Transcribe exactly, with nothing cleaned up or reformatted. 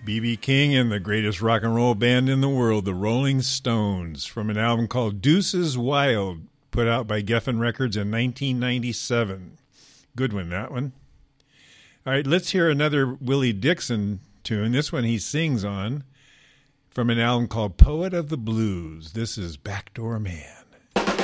B B King and the greatest rock and roll band in the world, the Rolling Stones, from an album called Deuces Wild, put out by Geffen Records in nineteen ninety-seven. Good one, that one. All right, let's hear another Willie Dixon tune. This one he sings on from an album called Poet of the Blues. This is Backdoor Man.